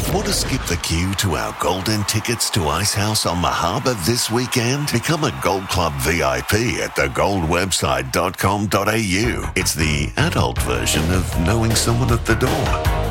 Want to skip the queue to our golden tickets to Icehouse on the Harbour this weekend? Become a Gold Club VIP at thegoldwebsite.com.au. It's the adult version of knowing someone at the door.